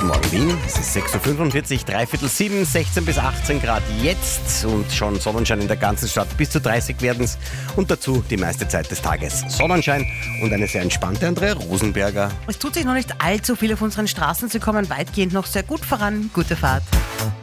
Guten Morgen Wien, es ist 6.45 Uhr, 6:45, 16 bis 18 Grad jetzt und schon Sonnenschein in der ganzen Stadt, bis zu 30 werden es und dazu die meiste Zeit des Tages Sonnenschein und eine sehr entspannte Andrea Rosenberger. Es tut sich noch nicht allzu viel auf unseren Straßen, sie kommen weitgehend noch sehr gut voran. Gute Fahrt.